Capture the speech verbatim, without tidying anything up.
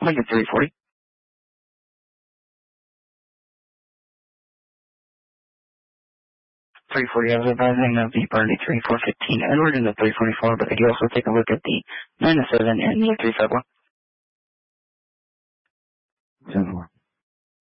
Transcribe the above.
Lincoln three forty. three forty, I was advising of the Burnley three four fifteen Edward and the three forty-four, but could you also take a look at the nine seven and the three five one? seven four.